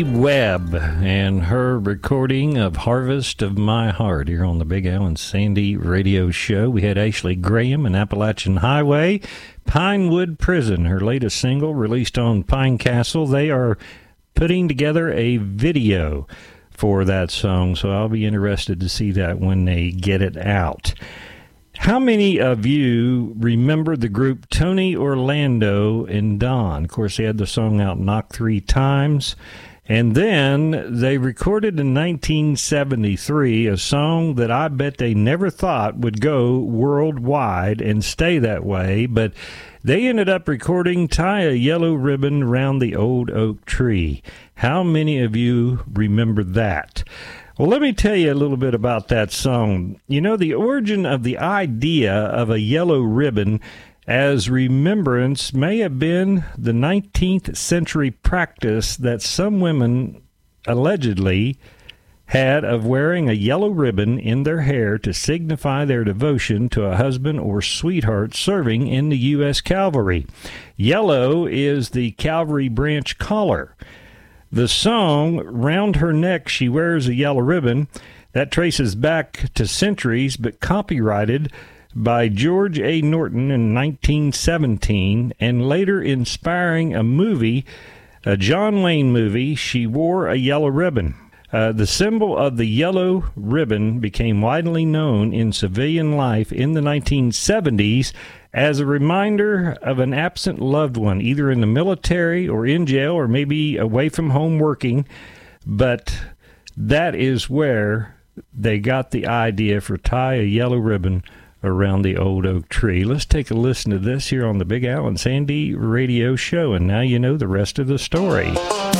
Webb and her recording of Harvest of My Heart here on the Big Al and Sandy radio show. We had Ashley Graham and Appalachian Highway, Pinewood Prison, her latest single released on Pine Castle. They are putting together a video for that song, so I'll be interested to see that when they get it out. How many of you remember the group Tony Orlando and Don? Of course, they had the song out Knock 3 Times. And then they recorded in 1973 a song that I bet they never thought would go worldwide and stay that way, but they ended up recording Tie a Yellow Ribbon Round the Old Oak Tree. How many of you remember that? Well, let me tell you a little bit about that song. You know, the origin of the idea of a yellow ribbon as remembrance may have been the 19th century practice that some women allegedly had of wearing a yellow ribbon in their hair to signify their devotion to a husband or sweetheart serving in the U.S. Cavalry. Yellow is the cavalry branch color. The song, Round Her Neck She Wears a Yellow Ribbon, that traces back to centuries, but copyrighted by George A. Norton in 1917, and later inspiring a movie, a John Wayne movie, She Wore a Yellow Ribbon. The symbol of the yellow ribbon became widely known in civilian life in the 1970s as a reminder of an absent loved one, either in the military or in jail or maybe away from home working. But that is where they got the idea for Tie a Yellow Ribbon Around the Old Oak Tree. Let's take a listen to this here on the Big Al and Sandy radio show, and now you know the rest of the story.